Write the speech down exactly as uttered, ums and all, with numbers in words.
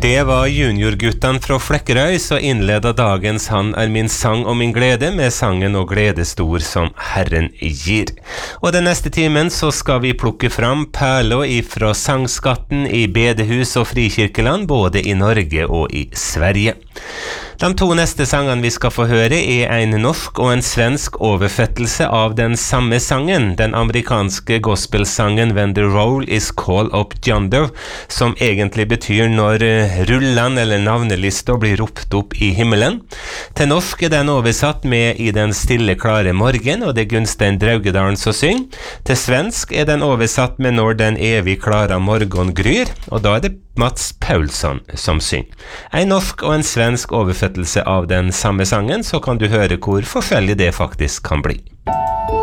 Det var juniorguttene fra Flekkerøy, så innledet dagens Han er min sang og min glede med sangen og gledestor som Herren gir. Og den neste timen så skal vi plukke fram perler ifra sangskatten i bedehus og frikirkeland, både i Norge og i Sverige. De to neste sangene vi skal få høre er en norsk og en svensk oversettelse av den samme sangen, den amerikanske gospelsangen When the Roll is Called Up Yonder, som egentlig betyr når rullene eller navnelister blir ropt opp i himmelen. Til norsk er den oversatt med I den stille klare morgen, og det er Gunstein Draugedalen som synger. Til svensk er den oversatt med Når den evig klare morgen gryr, og da er det Mats Paulsson som synger. En norsk og en svensk oversettelse av den samme sangen, så kan du høre hvor forskjellig det faktisk kan bli.